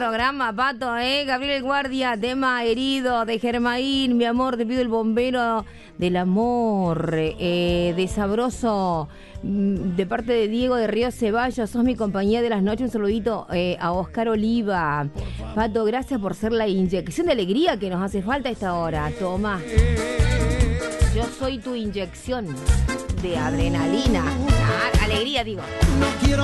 programa, Pato, Gabriel Guardia, tema Herido de Germain, mi amor, te pido el bombero del amor, de Sabroso, de parte de Diego de Río Ceballos, sos mi compañía de las noches, un saludito a Oscar Oliva. Pato, gracias por ser la inyección de alegría que nos hace falta a esta hora, toma. Yo soy tu inyección de adrenalina, alegría digo.